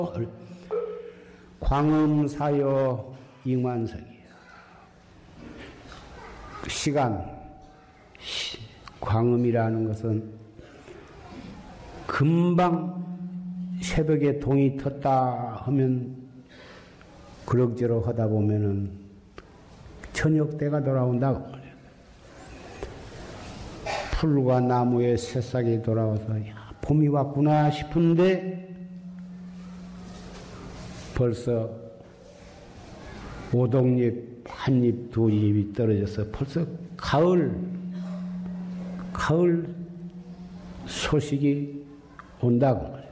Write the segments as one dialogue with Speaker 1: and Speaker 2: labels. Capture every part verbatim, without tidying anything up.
Speaker 1: 광음사요 ing만석이요. 시간, 시, 광음이라는 것은 금방 새벽에 동이 텄다 하면 그럭저럭 하다 보면은 저녁 때가 돌아온다고 말이야. 풀과 나무의 새싹이 돌아와서 야, 봄이 왔구나 싶은데 벌써 오동잎 한 잎, 두 잎이 떨어져서 벌써 가을, 가을 소식이 온다고 말이야.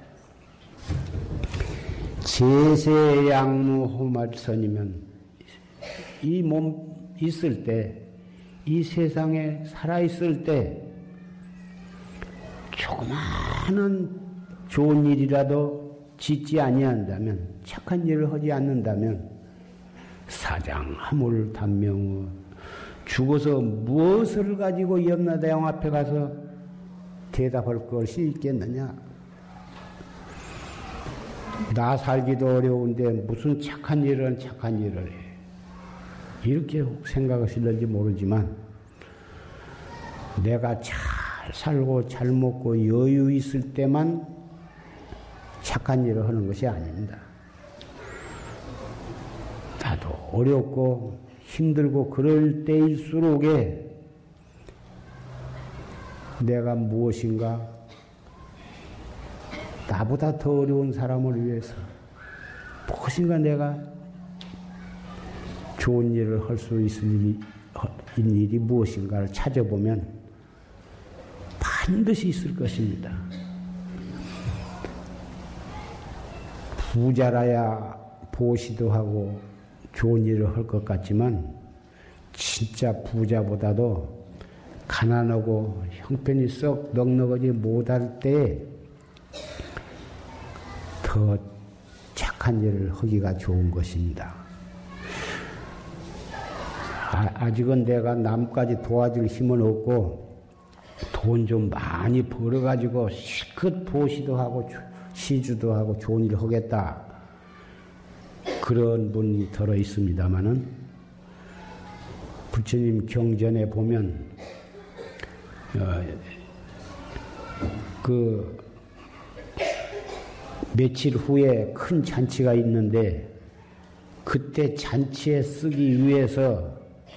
Speaker 1: 제세양무호말선이면 이 몸 있을 때, 이 세상에 살아있을 때 조그마한 좋은 일이라도 짓지 아니한다면, 착한 일을 하지 않는다면 사장 하물 단명은 죽어서 무엇을 가지고 염라대왕 앞에 가서 대답할 것이 있겠느냐? 나 살기도 어려운데 무슨 착한 일은 착한 일을 해. 이렇게 생각하실는지 모르지만 내가 잘 살고 잘 먹고 여유 있을 때만 착한 일을 하는 것이 아닙니다. 나도 어렵고 힘들고 그럴 때일수록에 내가 무엇인가 나보다 더 어려운 사람을 위해서 무엇인가 내가 좋은 일을 할 수 있을 일이, 일이 무엇인가를 찾아보면 반드시 있을 것입니다. 부자라야 보시도 하고 좋은 일을 할 것 같지만 진짜 부자보다도 가난하고 형편이 썩 넉넉하지 못할 때에 더 착한 일을 하기가 좋은 것입니다. 아, 아직은 내가 남까지 도와줄 힘은 없고 돈 좀 많이 벌어가지고 실컷 보시도 하고 시주도 하고 좋은 일을 하겠다. 그런 분이 들어 있습니다마는 부처님 경전에 보면 어, 그 며칠 후에 큰 잔치가 있는데 그때 잔치에 쓰기 위해서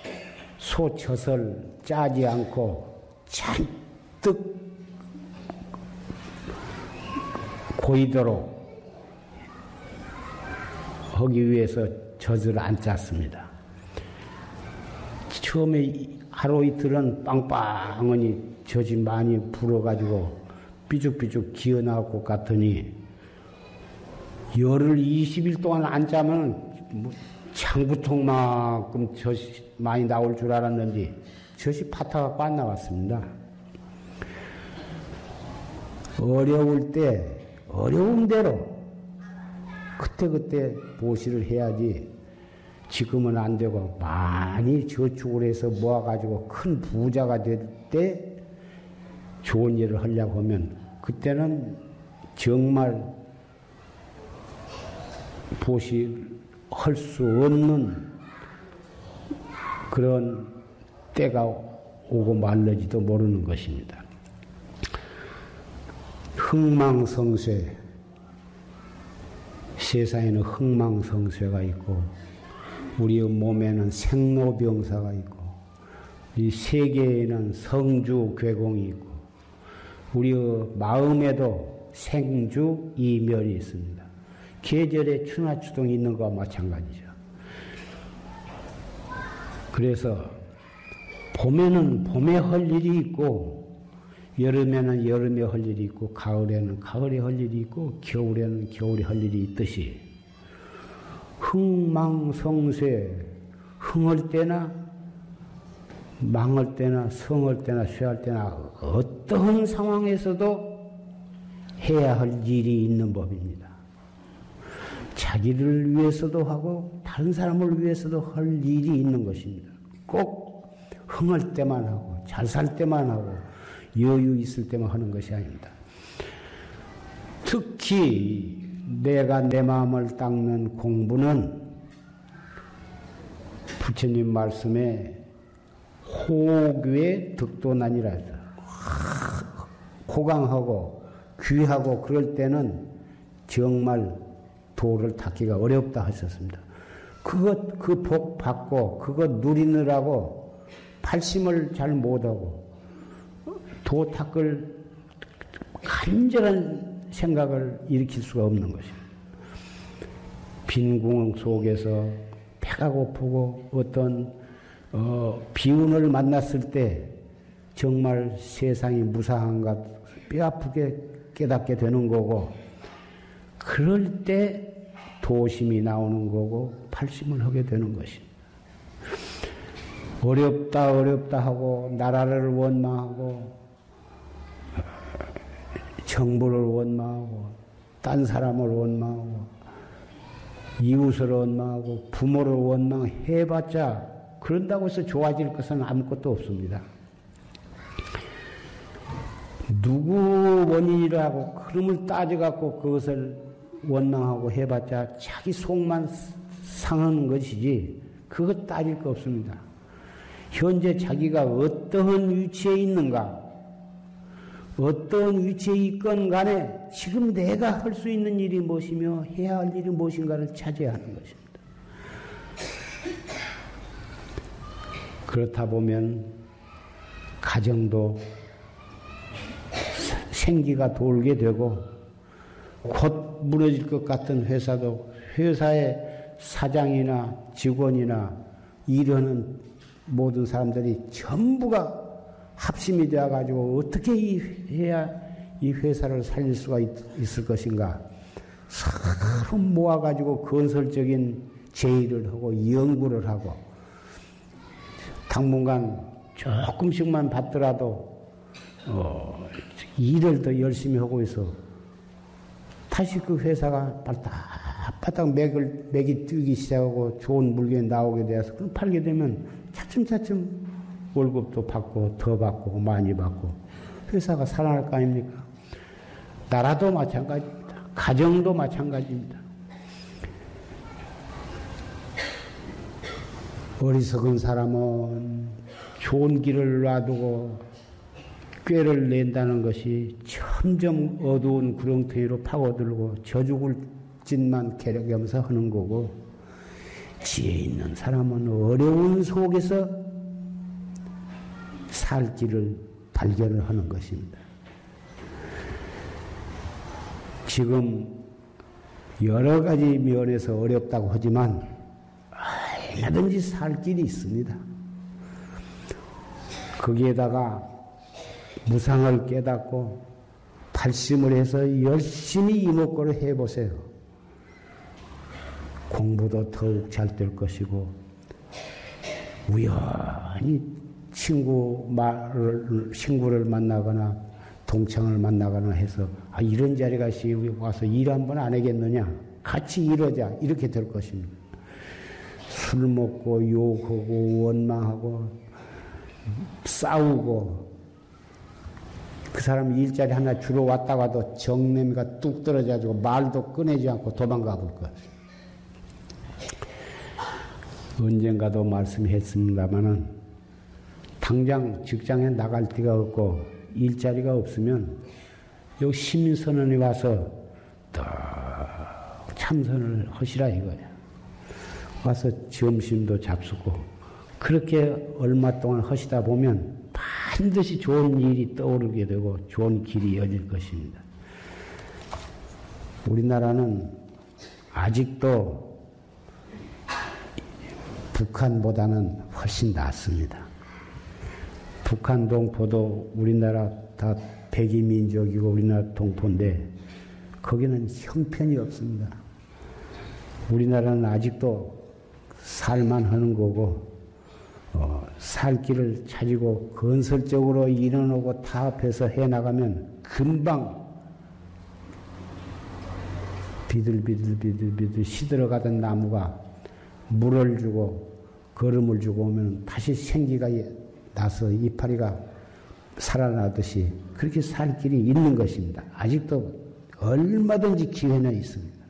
Speaker 1: 소젖을 짜지 않고 잔뜩 고이도록 하기 위해서 젖을 안 짰습니다. 처음에 하루 이틀은 빵빵하니 젖이 많이 불어가지고 삐죽삐죽 기어나올 것 같더니 열흘 이십 일 동안 안 짜면 뭐 창부통만큼 젖이 많이 나올 줄 알았는데 젖이 파타갖고 안 나왔습니다. 어려울 때 어려운 대로 그때그때 보시를 해야지 지금은 안 되고 많이 저축을 해서 모아가지고 큰 부자가 될 때 좋은 일을 하려고 하면 그때는 정말 보시할 수 없는 그런 때가 오고 말는지도 모르는 것입니다. 흥망성쇠, 세상에는 흥망성쇠가 있고 우리의 몸에는 생로병사가 있고 이 세계에는 성주괴공이 있고 우리의 마음에도 생주이멸이 있습니다. 계절에 추나추동이 있는 것과 마찬가지죠. 그래서 봄에는 봄에 할 일이 있고 여름에는 여름에 할 일이 있고 가을에는 가을에 할 일이 있고 겨울에는 겨울에 할 일이 있듯이 흥망성쇠 흥할 때나 망할 때나 성할 때나 쇠할 때나 어떠한 상황에서도 해야 할 일이 있는 법입니다. 자기를 위해서도 하고 다른 사람을 위해서도 할 일이 있는 것입니다. 꼭 흥할 때만 하고 잘 살 때만 하고 여유 있을 때만 하는 것이 아닙니다. 특히 내가 내 마음을 닦는 공부는 부처님 말씀에 호귀의 득도난이라 해서 호강하고 귀하고 그럴 때는 정말 도를 닦기가 어렵다 하셨습니다. 그것 그 복 받고 그것 누리느라고 발심을 잘 못하고 도 닦을 간절한 생각을 일으킬 수가 없는 것입니다. 빈 구멍 속에서 배가 고프고 어떤 어, 비운을 만났을 때 정말 세상이 무상한가 뼈아프게 깨닫게 되는 거고 그럴 때 도심이 나오는 거고 발심을 하게 되는 것입니다. 어렵다 어렵다 하고 나라를 원망하고 정부를 원망하고 딴 사람을 원망하고 이웃을 원망하고 부모를 원망해봤자 그런다고 해서 좋아질 것은 아무것도 없습니다. 누구 원인이라고 그름을 따져갖고 그것을 원망하고 해봤자 자기 속만 상하는 것이지 그것 따질 거 없습니다. 현재 자기가 어떠한 위치에 있는가 어떤 위치에 있건 간에 지금 내가 할 수 있는 일이 무엇이며 해야 할 일이 무엇인가를 찾아야 하는 것입니다. 그렇다 보면 가정도 생기가 돌게 되고 곧 무너질 것 같은 회사도 회사의 사장이나 직원이나 일하는 모든 사람들이 전부가 합심이 되어가지고 어떻게 이, 해야 이 회사를 살릴 수가 있, 있을 것인가 서로 모아가지고 건설적인 제의를 하고 연구를 하고 당분간 조금씩만 받더라도 어, 일을 더 열심히 하고 있어 다시 그 회사가 바닥바닥 맥을, 맥이 뛰기 시작하고 좋은 물건이 나오게 되어서 그럼 팔게 되면 차츰차츰 월급도 받고 더 받고 많이 받고 회사가 살아날 거 아닙니까? 나라도 마찬가지입니다. 가정도 마찬가지입니다. 어리석은 사람은 좋은 길을 놔두고 꾀를 낸다는 것이 점점 어두운 구렁텅이로 파고들고 저죽을 짓만 계략하면서 하는 거고 지혜 있는 사람은 어려운 속에서 살 길을 발견을 하는 것입니다. 지금 여러 가지 면에서 어렵다고 하지만 얼마든지 살 길이 있습니다. 거기에다가 무상을 깨닫고 발심을 해서 열심히 이목구를 해보세요. 공부도 더욱 잘 될 것이고 우연히 친구 말을, 친구를 만나거나 동창을 만나거나 해서 아, 이런 자리가 와서 일 한번 안 하겠느냐? 같이 일하자. 이렇게 될 것입니다. 술 먹고 욕하고 원망하고 싸우고 그 사람 일자리 하나 주러 왔다가도 정냄이가 뚝 떨어져가지고 말도 꺼내지 않고 도망가 볼 것. 언젠가도 말씀했습니다마는 당장 직장에 나갈 데가 없고 일자리가 없으면 여기 시민선언에 와서 또 참선을 하시라 이거야. 와서 점심도 잡수고 그렇게 얼마 동안 하시다 보면 반드시 좋은 일이 떠오르게 되고 좋은 길이 열릴 것입니다. 우리나라는 아직도 북한보다는 훨씬 낫습니다. 북한 동포도 우리나라 다 백이민족이고 우리나라 동포인데 거기는 형편이 없습니다. 우리나라는 아직도 살만 하는 거고 어, 살 길을 찾고 건설적으로 일어나고 타협해서 해나가면 금방 비들비들비들비들 시들어가던 나무가 물을 주고 거름을 주고 오면 다시 생기가 나서 이파리가 살아나듯이 그렇게 살 길이 있는 것입니다. 아직도 얼마든지 기회는 있습니다.